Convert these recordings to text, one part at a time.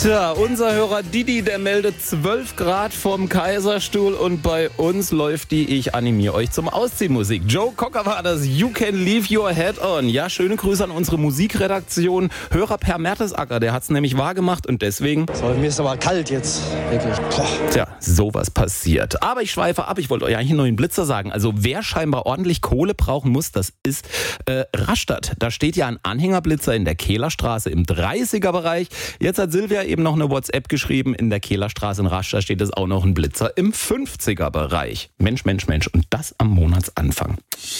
Tja, unser Hörer Didi, der meldet 12 Grad vom Kaiserstuhl und bei uns läuft die Ich animiere euch zum Ausziehmusik. Joe Cocker war das You Can Leave Your Head On. Ja, schöne Grüße an unsere Musikredaktion. Hörer Per Mertesacker, der hat's nämlich wahrgemacht und deswegen... So, mir ist aber kalt jetzt, wirklich. Boah. Tja, sowas passiert. Aber ich schweife ab, ich wollte euch eigentlich einen neuen Blitzer sagen. Also wer scheinbar ordentlich Kohle brauchen muss, das ist Rastatt. Da steht ja ein Anhängerblitzer in der Kehlerstraße im 30er-Bereich. Jetzt hat Silvia eben noch eine WhatsApp geschrieben, in der Kehlerstraße in Rastatt steht es auch noch ein Blitzer im 50er-Bereich. Mensch, Mensch, Mensch. Und das am Monatsanfang.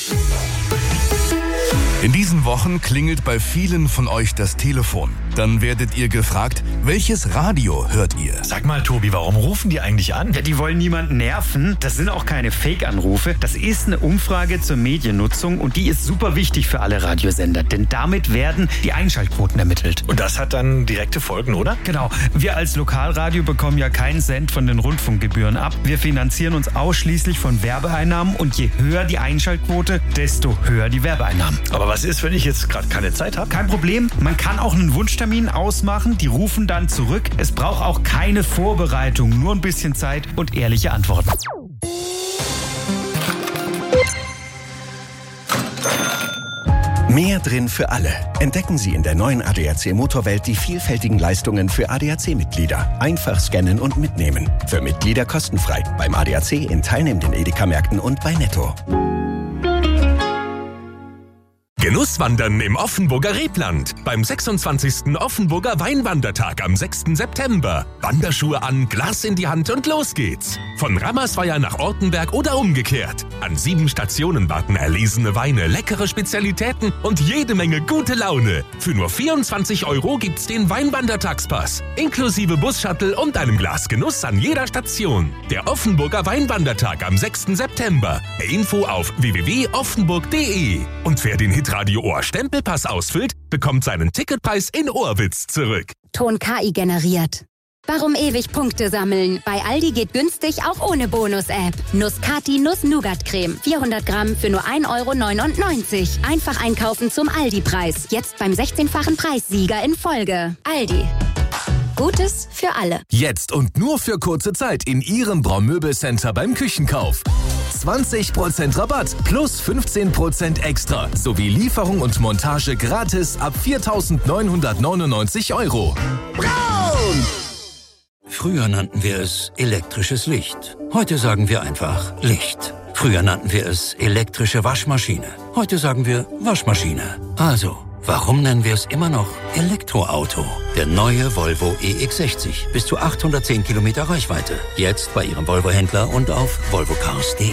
In diesen Wochen klingelt bei vielen von euch das Telefon. Dann werdet ihr gefragt, welches Radio hört ihr? Sag mal, Tobi, warum rufen die eigentlich an? Ja, die wollen niemanden nerven. Das sind auch keine Fake-Anrufe. Das ist eine Umfrage zur Mediennutzung und die ist super wichtig für alle Radiosender, denn damit werden die Einschaltquoten ermittelt. Und das hat dann direkte Folgen, oder? Genau. Wir als Lokalradio bekommen ja keinen Cent von den Rundfunkgebühren ab. Wir finanzieren uns ausschließlich von Werbeeinnahmen und je höher die Einschaltquote, desto höher die Werbeeinnahmen. Aber was ist, wenn ich jetzt gerade keine Zeit habe? Kein Problem. Man kann auch einen Wunschtermin ausmachen. Die rufen dann zurück. Es braucht auch keine Vorbereitung, nur ein bisschen Zeit und ehrliche Antworten. Mehr drin für alle. Entdecken Sie in der neuen ADAC Motorwelt die vielfältigen Leistungen für ADAC-Mitglieder. Einfach scannen und mitnehmen. Für Mitglieder kostenfrei. Beim ADAC in teilnehmenden Edeka-Märkten und bei Netto. Genusswandern im Offenburger Rebland. Beim 26. Offenburger Weinwandertag am 6. September. Wanderschuhe an, Glas in die Hand und los geht's. Von Rammersweier nach Ortenberg oder umgekehrt. An 7 Stationen warten erlesene Weine, leckere Spezialitäten und jede Menge gute Laune. Für nur 24 € gibt's den Weinwandertagspass. Inklusive Bus-Shuttle und einem Glas Genuss an jeder Station. Der Offenburger Weinwandertag am 6. September. Mehr Info auf www.offenburg.de. Und wer den Hitradio Ohr Stempelpass ausfüllt, bekommt seinen Ticketpreis in Ohrwitz zurück. Ton KI generiert. Warum ewig Punkte sammeln? Bei Aldi geht günstig auch ohne Bonus-App. Nuss-Cati Nuss-Nougat-Creme. 400 Gramm für nur 1,99 €. Einfach einkaufen zum Aldi-Preis. Jetzt beim 16-fachen Preissieger in Folge. Aldi. Gutes für alle. Jetzt und nur für kurze Zeit in Ihrem Braumöbelcenter beim Küchenkauf. 20% Rabatt plus 15% extra sowie Lieferung und Montage gratis ab 4.999 €. Braun! Früher nannten wir es elektrisches Licht. Heute sagen wir einfach Licht. Früher nannten wir es elektrische Waschmaschine. Heute sagen wir Waschmaschine. Also, warum nennen wir es immer noch Elektroauto? Der neue Volvo EX60. Bis zu 810 Kilometer Reichweite. Jetzt bei Ihrem Volvo-Händler und auf volvocars.de.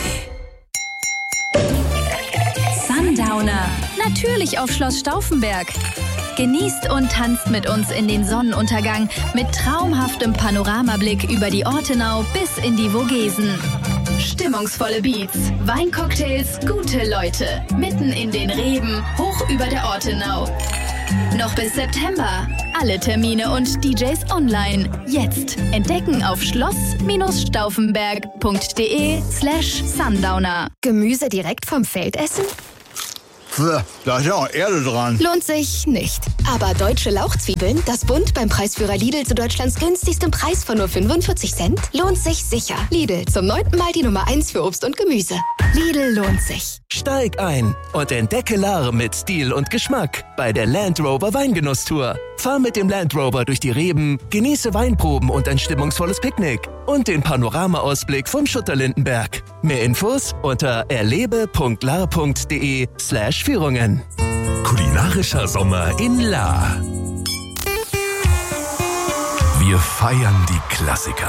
Sundowner. Natürlich auf Schloss Stauffenberg. Genießt und tanzt mit uns in den Sonnenuntergang mit traumhaftem Panoramablick über die Ortenau bis in die Vogesen. Stimmungsvolle Beats, Weincocktails, gute Leute. Mitten in den Reben, hoch über der Ortenau. Noch bis September. Alle Termine und DJs online. Jetzt entdecken auf schloss-stauffenberg.de/Sundowner. Gemüse direkt vom Feld essen? Da ist ja auch Erde dran. Lohnt sich nicht. Aber deutsche Lauchzwiebeln, das Bund beim Preisführer Lidl zu Deutschlands günstigstem Preis von nur 45 Cent, lohnt sich sicher. Lidl, zum 9. Mal die Nummer 1 für Obst und Gemüse. Lidl lohnt sich. Steig ein und entdecke Lahr mit Stil und Geschmack bei der Land Rover Weingenusstour. Fahr mit dem Land Rover durch die Reben, genieße Weinproben und ein stimmungsvolles Picknick und den Panoramaausblick vom Schutterlindenberg. Mehr Infos unter erlebe.lahr.de/Führungen. Kulinarischer Sommer in Lahr. Wir feiern die Klassiker.